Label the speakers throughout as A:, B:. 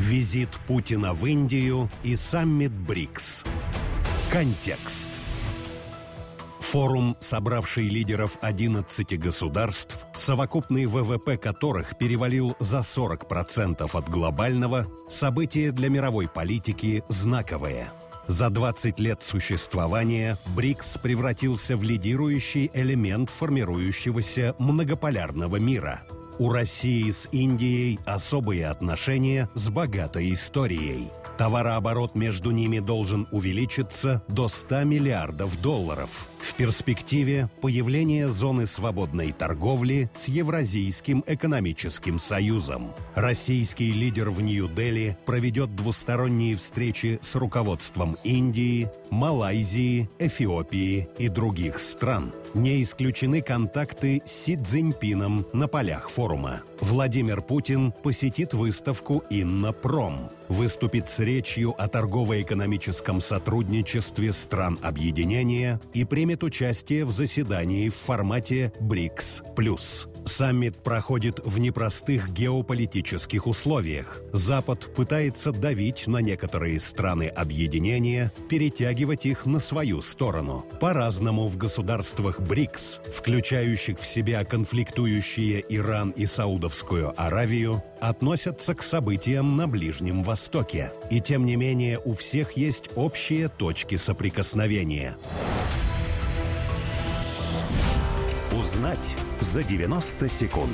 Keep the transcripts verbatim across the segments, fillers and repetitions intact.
A: Визит Путина в Индию и саммит БРИКС. Контекст. Форум, собравший лидеров одиннадцати государств, совокупный ВВП которых перевалил за сорок процентов от глобального, событие для мировой политики знаковое. За двадцать лет существования БРИКС превратился в лидирующий элемент формирующегося многополярного мира. У России с Индией особые отношения с богатой историей. Товарооборот между ними должен увеличиться до ста миллиардов долларов. В перспективе появление зоны свободной торговли с Евразийским экономическим союзом. Российский лидер в Нью-Дели проведет двусторонние встречи с руководством Индии, Малайзии, Эфиопии и других стран. Не исключены контакты с Си Цзиньпином на полях форума. Владимир Путин посетит выставку «Иннопром», выступит с речью о торгово-экономическом сотрудничестве стран объединения и примет участие в заседании в формате БРИКС плюс. Саммит проходит в непростых геополитических условиях. Запад пытается давить на некоторые страны объединения, перетягивать их на свою сторону. По-разному в государствах БРИКС, включающих в себя конфликтующие Иран и Саудовскую Аравию, относятся к событиям на Ближнем Востоке. И тем не менее у всех есть общие точки соприкосновения. Узнать за девяносто секунд.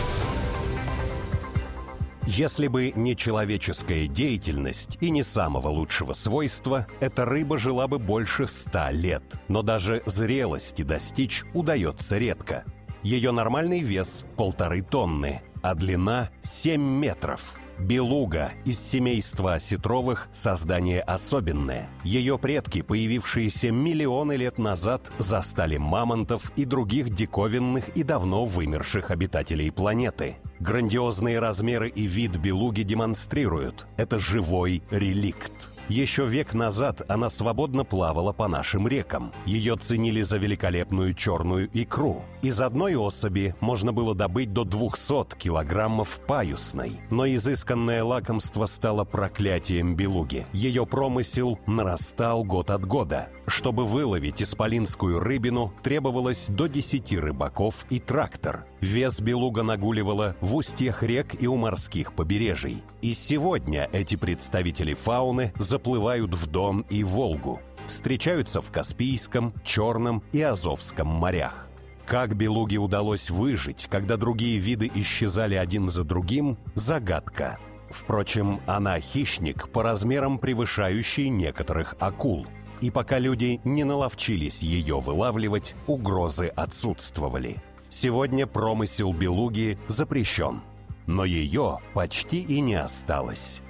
A: Если бы не человеческая деятельность и не самого лучшего свойства, эта рыба жила бы больше ста лет. Но даже зрелости достичь удается редко. Ее нормальный вес – полторы тонны, а длина – семь метров. Белуга из семейства осетровых – создание особенное. Ее предки, появившиеся миллионы лет назад, застали мамонтов и других диковинных и давно вымерших обитателей планеты. Грандиозные размеры и вид белуги демонстрируют – это живой реликт. Еще век назад она свободно плавала по нашим рекам. Ее ценили за великолепную черную икру. Из одной особи можно было добыть до двухсот килограммов паюсной. Но изысканное лакомство стало проклятием белуги. Ее промысел нарастал год от года. Чтобы выловить исполинскую рыбину, требовалось до десяти рыбаков и трактор. Вес белуга нагуливала в устьях рек и у морских побережий. И сегодня эти представители фауны заплывают в Дон и Волгу. Встречаются в Каспийском, Черном и Азовском морях. Как белуге удалось выжить, когда другие виды исчезали один за другим – загадка. Впрочем, она хищник, по размерам превышающий некоторых акул. И пока люди не наловчились ее вылавливать, угрозы отсутствовали. Сегодня промысел белуги запрещен. Но ее почти и не осталось.